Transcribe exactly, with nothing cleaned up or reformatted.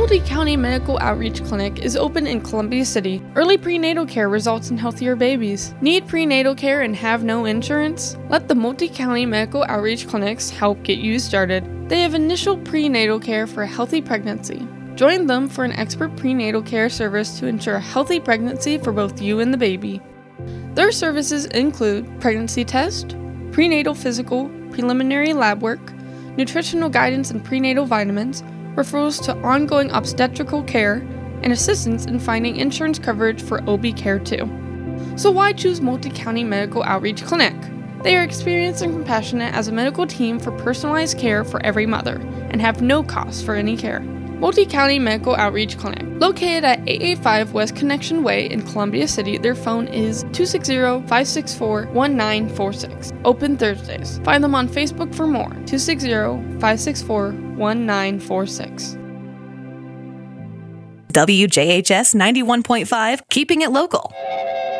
Multi-County Medical Outreach Clinic is open in Columbia City. Early prenatal care results in healthier babies. Need prenatal care and have no insurance? Let the Multi-County Medical Outreach Clinics help get you started. They have initial prenatal care for a healthy pregnancy. Join them for an expert prenatal care service to ensure a healthy pregnancy for both you and the baby. Their services include pregnancy test, prenatal physical, preliminary lab work, nutritional guidance and prenatal vitamins, referrals to ongoing obstetrical care, and assistance in finding insurance coverage for O B care too. So why choose Multi-County Medical Outreach Clinic? They are experienced and compassionate as a medical team for personalized care for every mother, and have no cost for any care. Multi-County Medical Outreach Clinic. Located at eight eighty-five West Connection Way in Columbia City, their phone is two six zero, five six four, one nine four six. Open Thursdays. Find them on Facebook for more. two six zero, five six four, one nine four six. W J H S ninety-one point five, keeping it local.